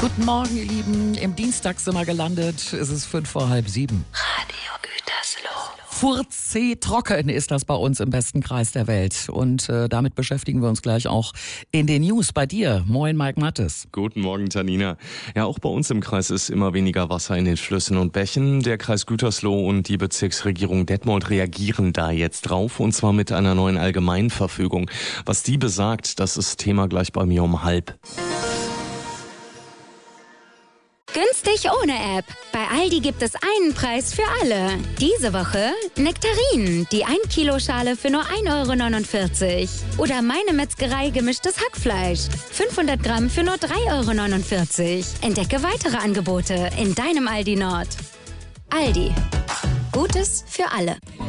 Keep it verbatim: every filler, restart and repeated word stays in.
Guten Morgen, ihr Lieben. Im Dienstag sind wir gelandet. Es ist fünf vor halb sieben. Radio Gütersloh. Furzi trocken ist das bei uns im besten Kreis der Welt. Und äh, damit beschäftigen wir uns gleich auch in den News bei dir. Moin, Mike Mattes. Guten Morgen, Tanina. Ja, auch bei uns im Kreis ist immer weniger Wasser in den Flüssen und Bächen. Der Kreis Gütersloh und die Bezirksregierung Detmold reagieren da jetzt drauf, und zwar mit einer neuen Allgemeinverfügung. Was die besagt, das ist Thema gleich bei mir um halb. Günstig ohne App. Bei Aldi gibt es einen Preis für alle. Diese Woche Nektarinen, die ein Kilo Schale für nur ein Euro neunundvierzig. Oder Meine Metzgerei gemischtes Hackfleisch. fünfhundert Gramm für nur drei Euro neunundvierzig. Entdecke weitere Angebote in deinem Aldi Nord. Aldi. Gutes für alle.